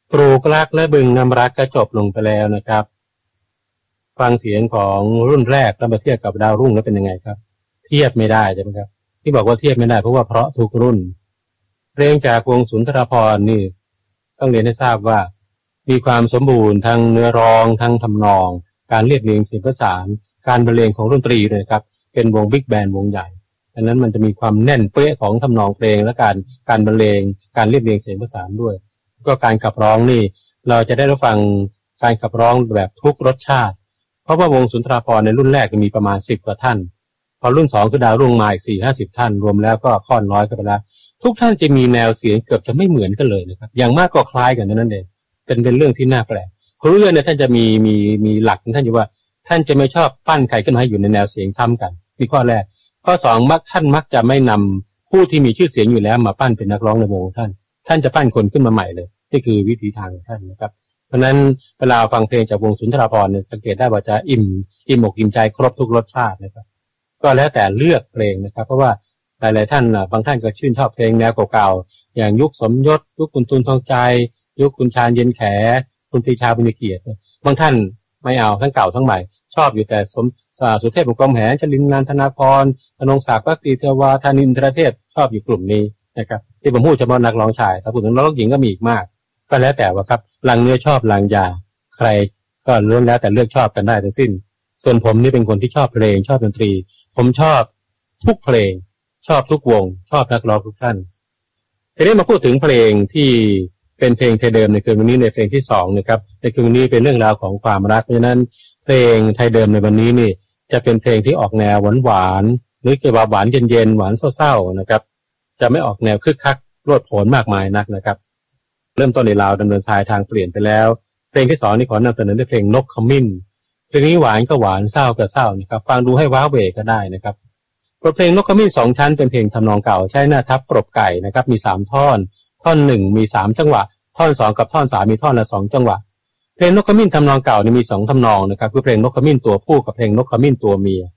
ปลูกรักและบึงน้ำรักก็จบลงไปแล้วนะครับฟังเสียงของรุ่นแรกแล้วมาเทียบกับดาวรุ่งแล้วเป็นยังไงครับเทียบไม่ได้ใช่ไหมครับที่บอกว่าเทียบไม่ได้เพราะว่าเพราะทุกรุ่นเพลงจากวงสุนทรภรณ์นี่ต้องเรียนให้ทราบว่ามีความสมบูรณ์ทั้งเนื้อร้องทั้งทำนองการเรียบเรียงเสียงประสานการบรรเลงของดนตรีเลยครับเป็นวงบิ๊กแบนด์วงใหญ่ดังนั้นมันจะมีความแน่นเป๊ะของทำนองเพลงและการบรรเลงการเรียบเรียงเสียงประสานด้วยก็การขับร้องนี่เราจะได้รับฟังการขับร้องแบบทุกรสชาติเพราะว่าวงสุนทรภรณ์ในรุ่นแรกมีประมาณ10 กว่าท่านพอรุ่น2คือดาวรุ่งมาอีก 40-50 ท่านรวมแล้วก็ค่อนน้อยกันไปแล้วทุกท่านจะมีแนวเสียงเกือบจะไม่เหมือนกันเลยนะครับอย่างมากก็คล้ายกันนั่นเองเป็นเรื่องที่น่าแปลกครูเอื้อเนี่ยท่านจะมีหลักของท่านอยู่ว่าท่านจะไม่ชอบปั้นใครขึ้นมาให้อยู่ในแนวเสียงซ้ำกันนี่ข้อแรกข้อ2ท่านมักจะไม่นำผู้ที่มีชื่อเสียงอยู่แล้วมาปั้นเป็นนักร้องในวงของท่านจะปั้นคนขึ้นมาใหม่เลยนี่คือวิธีทางของท่านนะครับเพราะนั้นเวลาฟังเพลงจากวงสุนทรภรณ์เนี่ยสังเกตได้ว่าจะอิ่มอกอิ่มใจครบทุกรสชาตินะครับก็แล้วแต่เลือกเพลงนะครับเพราะว่าหลายๆท่านบางท่านก็ชื่นชอบเพลงแนวเก่าๆอย่างยุคสมยศยุคคุณตูนทองใจยุคคุณชาญเย็นแขคุณปรีชาบุญเกียรติบางท่านไม่เอาทั้งเก่าทั้งใหม่ชอบอยู่แต่สุเทพบุญกองแหนชลินนันทนาพรธนงศักดิ์ภักดีเทวาธนินทรเทพชอบอยู่กลุ่มนี้นะครับที่ผมพูดเฉพาะนักร้องชายถ้าพูดถึงนักร้องหญิงก็มีอีกมากก็แล้วแต่ว่าครับลังเนื้อชอบลังยาใครก็ล้วนแล้วแต่เลือกชอบกันได้ทั้งสิ้นส่วนผมนี่เป็นคนที่ชอบเพลงชอบดนตรีผมชอบทุกเพลงชอบทุกวงชอบนักร้องทุกท่านทีนี้มาพูดถึงเพลงที่เป็นเพลงไทยเดิมในคืนวันนี้ในเพลงที่2นะครับในคืนวันนี้เป็นเรื่องราวของความรักเพราะฉะนั้นเพลงไทยเดิมในวันนี้นี่จะเป็นเพลงที่ออกแนวหวานหรือเกี่ยวกับหวานเย็นๆหวานเศร้าๆนะครับจะไม่ออกแนวคึกคักโลดโผนมากมายนักนะครับเริ่มต้นในลาวดำเนินทางเปลี่ยนไปแล้วเพลงที่2นี่ขอนำเสนอด้วยเพลงนกขมิ้นเพลงนี้หวานก็หวานเศร้าก็เศร้านะครับฟังดูให้ว้าเหวก็ได้นะครับเพลงนกขมิ้น2ชั้นเป็นเพลงทำนองเก่าใช้หน้าทับกรบไก่นะครับมี3ท่อน1มี3จังหวะท่อน2กับท่อน3มีท่อนละ2จังหวะเพลงนกขมิ้นทำนองเก่านี่มี2ทำนองนะครับคือเพลงนกขมิ้นตัวผู้กับเพลงนกขมิ้นตัวเมีย